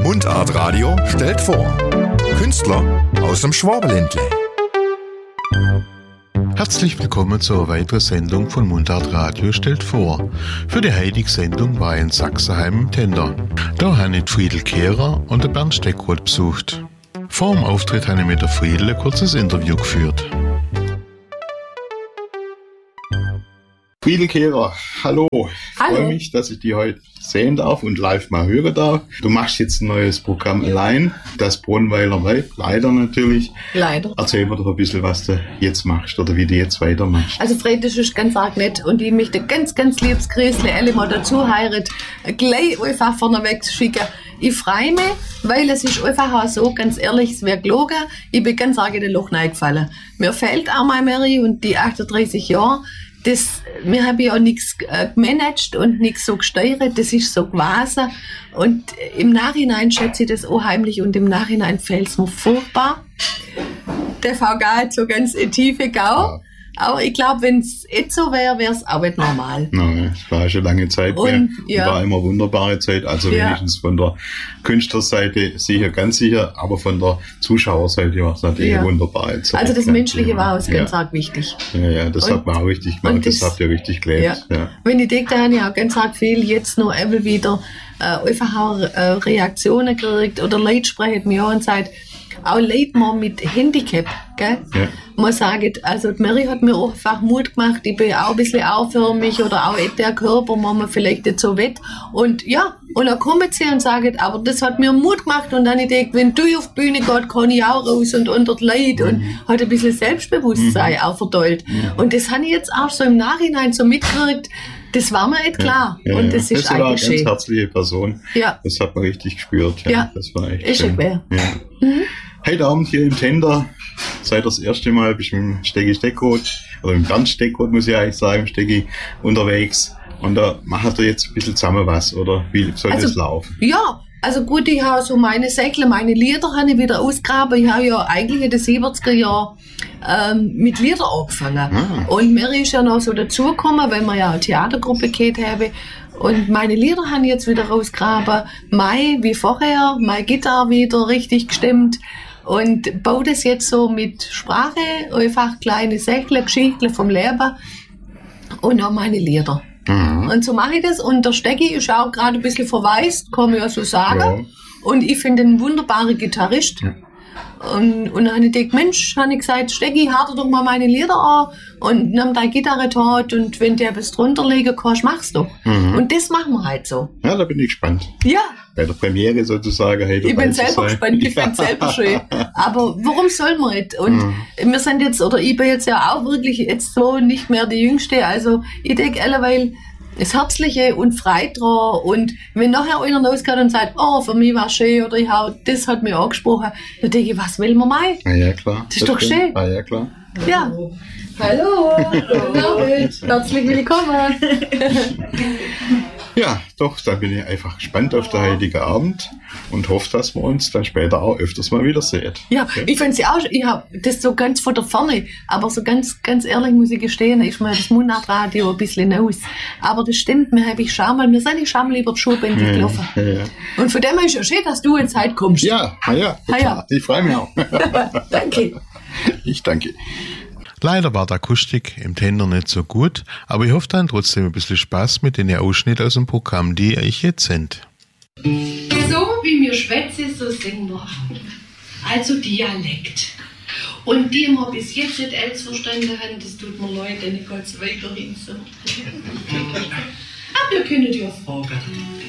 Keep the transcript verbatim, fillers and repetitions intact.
Mundart Radio stellt vor. Künstler aus dem Schwabenländle. Herzlich willkommen zur weiteren Sendung von Mundart Radio stellt vor. Für die heutige Sendung war ich in Sachsenheim im Tender. Da habe ich Friedel Kehrer und den Bernd Steckroth besucht. Vor dem Auftritt habe ich mit der Friedel ein kurzes Interview geführt. Friedel Kehrer, hallo. Ich Hallo. freue mich, dass ich dich heute sehen darf und live mal hören darf. Du machst jetzt ein neues Programm allein, das Bronnweiler Weib, leider natürlich. Leider. Erzähl mir doch ein bisschen, was du jetzt machst oder wie du jetzt weitermachst. Also Friedrich ist ganz arg nett und ich möchte ganz, ganz liebes Grüßle alle mal dazu heiraten, gleich einfach vorne wegschicken. Ich freue mich, weil es ist einfach auch so, ganz ehrlich, es wäre gelogen, ich bin ganz arg in den Loch reingefallen. Mir fehlt auch meine Mary und die achtunddreißig Jahre. Das, wir haben ja nichts äh, gemanagt und nichts so gesteuert, das ist so gewesen. Und im Nachhinein schätze ich das auch heimlich und im Nachhinein fällt es mir furchtbar. Der V G hat so ganz eine tiefe Gau. Ja. Aber ich glaube, wenn es jetzt so wäre, wäre es auch nicht normal. Nein, es war schon lange Zeit Und, mehr. ja. War immer wunderbare Zeit, also Ja. wenigstens von der Künstlerseite sicher, ganz sicher, aber von der Zuschauerseite war es natürlich Ja. eine wunderbare Zeit. Also das Ja. Menschliche war uns ganz ja. arg wichtig. Ja, ja, das Und- hat man auch richtig und gemacht, das, das- habt ihr richtig gelebt. Ja. Ja. Wenn ich denke, da habe ich auch ganz arg viel jetzt noch eben wieder äh, einfach auch äh, Reaktionen gekriegt oder Leute sprechen mir an und sagen, auch Leute mal mit Handicap, gell? Ja. Man sagt, also die Mary hat mir auch einfach Mut gemacht, ich bin auch ein bisschen aufhörmig oder auch der Körper, wo man vielleicht nicht so wett. Und ja, und dann kommen sie und sagen, aber das hat mir Mut gemacht und dann ich denke, wenn du auf die Bühne gehst, kann ich auch raus und unter die Leute und hat ein bisschen Selbstbewusstsein auch verdollt. Und das habe ich jetzt auch so im Nachhinein so mitgekriegt, das war mir nicht klar. Ja, und ja. das ist war eine eigentlich ganz schön. herzliche Person. Ja. Das hat man richtig gespürt. Ja, Ja. Das war echt Ist schön. schwer. Ja. Mhm. Heute Abend hier im Tender, seit das erste Mal bist du mit dem Stecki Steckroth, oder mit dem Bernd Steckroth, muss ich eigentlich sagen, Stecki, unterwegs. Und da macht er jetzt ein bisschen zusammen was, oder wie soll Also- das laufen? Ja, also gut, ich habe so meine Säckle, meine Lieder habe ich wieder ausgegraben. Ich habe ja eigentlich in den siebziger Jahren ähm, mit Lieder angefangen. Ah. Und Mary ist ja noch so dazugekommen, weil wir ja eine Theatergruppe gehabt haben. Und meine Lieder habe ich jetzt wieder rausgegraben. Mai, wie vorher, meine Gitarre wieder richtig gestimmt. Und baue das jetzt so mit Sprache, einfach kleine Säckle, Geschichten vom Leben und auch meine Lieder. Mhm. Und so mache ich das. Und der Stecki ist auch gerade ein bisschen verwaist, kann man ja so sagen. Ja. Und ich finde ihn ein wunderbarer Gitarrist. Ja. Und, und dann habe ich gedacht, Mensch, habe ich gesagt, Stecki, harte doch mal meine Lieder an und nimm deine Gitarre dort und wenn du etwas drunter legen kannst, mach's doch. Mhm. Und das machen wir halt so. Ja, da bin ich gespannt. Ja, Bei der Premiere sozusagen. Heute ich dabei bin zu selber sein. gespannt, ich finde es selber schön. Aber warum soll man nicht? Und Mhm. wir sind jetzt, oder ich bin jetzt ja auch wirklich jetzt so nicht mehr die Jüngste. Also ich denke alleweil, das Herzliche und frei dran. Und wenn nachher einer rausgeht und sagt, oh, für mich war es schön oder ich hab, das hat mich angesprochen, dann denke ich, was will man mal? Ja, ja, klar. Das ist doch stimmt. schön. Ah, ja, klar. Ja. Hallo, guten Abend, herzlich willkommen. Ja, doch, da bin ich einfach gespannt auf den heutigen Abend und hoffe, dass wir uns dann später auch öfters mal wiedersehen. Ja, ich finde sie auch, ich habe das so ganz von der Ferne, aber so ganz, ganz ehrlich muss ich gestehen, ist mir das Mundartradio ein bisschen aus. Aber das stimmt, mir habe ich schon mal, wir sind ich schon mal über die Schulbänke Ja, gelaufen. ja, ja. Und von dem her ist ja schön, dass du jetzt heute kommst. Ja, ah ja, Ah ja. klar. Ich freue mich auch. Danke. Ich danke. Leider war die Akustik im Tender nicht so gut, aber ich hoffe dann trotzdem ein bisschen Spaß mit den Ausschnitten aus dem Programm, die euch jetzt sind. So wie wir schwätzen, so singen wir auch. Also Dialekt. Und die wir bis jetzt nicht alles verstanden haben, das tut mir leid, denn ich kann es weiterhin so. Aber ihr könnt ja fragen.